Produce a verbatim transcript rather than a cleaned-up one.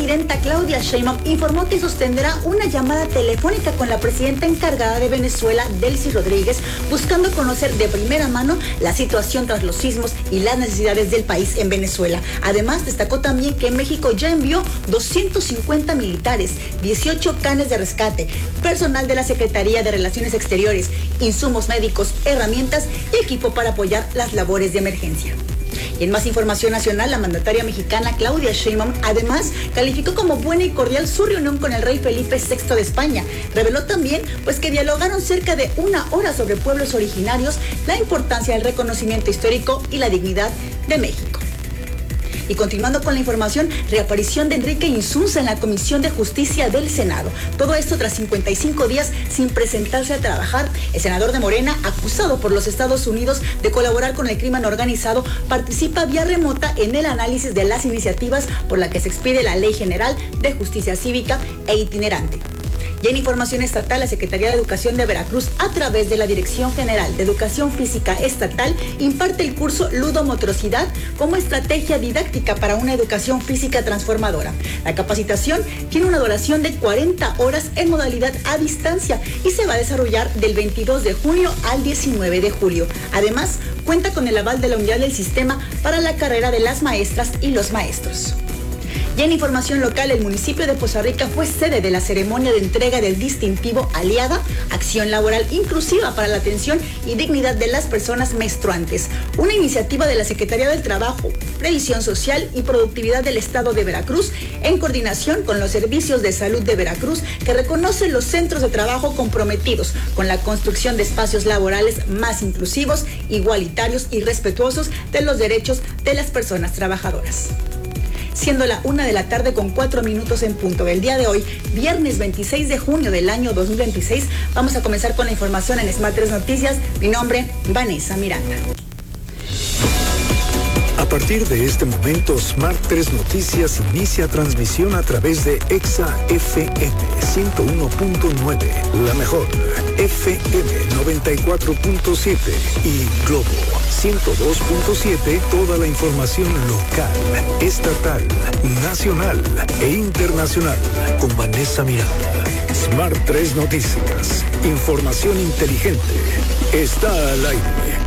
presidenta Claudia Sheinbaum informó que sostendrá una llamada telefónica con la presidenta encargada de Venezuela, Delcy Rodríguez, buscando conocer de primera mano la situación tras los sismos y las necesidades del país en Venezuela. Además, destacó también que México ya envió doscientos cincuenta militares, dieciocho canes de rescate, personal de la Secretaría de Relaciones Exteriores, insumos médicos, herramientas y equipo para apoyar las labores de emergencia. Y en más información nacional, la mandataria mexicana Claudia Sheinbaum además calificó como buena y cordial su reunión con el rey Felipe sexto de España. Reveló también pues que dialogaron cerca de una hora sobre pueblos originarios, la importancia del reconocimiento histórico y la dignidad de México. Y continuando con la información, reaparición de Enrique Insunza en la Comisión de Justicia del Senado. Todo esto tras cincuenta y cinco días sin presentarse a trabajar. El senador de Morena, acusado por los Estados Unidos de colaborar con el crimen organizado, participa vía remota en el análisis de las iniciativas por la que se expide la Ley General de Justicia Cívica e Itinerante. Y en información estatal, la Secretaría de Educación de Veracruz, a través de la Dirección General de Educación Física Estatal, imparte el curso Ludomotricidad como estrategia didáctica para una educación física transformadora. La capacitación tiene una duración de cuarenta horas en modalidad a distancia y se va a desarrollar del veintidós de junio al diecinueve de julio. Además, cuenta con el aval de la Unidad del Sistema para la carrera de las maestras y los maestros. Y en información local, el municipio de Poza Rica fue sede de la ceremonia de entrega del distintivo Aliada, Acción Laboral Inclusiva para la Atención y Dignidad de las Personas Menstruantes, una iniciativa de la Secretaría del Trabajo, Previsión Social y Productividad del Estado de Veracruz, en coordinación con los Servicios de Salud de Veracruz, que reconoce los centros de trabajo comprometidos con la construcción de espacios laborales más inclusivos, igualitarios y respetuosos de los derechos de las personas trabajadoras. Siendo la una de la tarde con cuatro minutos en punto del día de hoy, viernes veintiséis de junio del año dos mil veintiséis, vamos a comenzar con la información en Smart tres Noticias. Mi nombre, Vanessa Miranda. A partir de este momento, Smart tres Noticias inicia transmisión a través de Exa F M ciento uno punto nueve, la mejor, F M noventa y cuatro punto siete y Globo ciento dos punto siete, toda la información local, estatal, nacional e internacional con Vanessa Miranda. Smart tres Noticias, información inteligente, está al aire.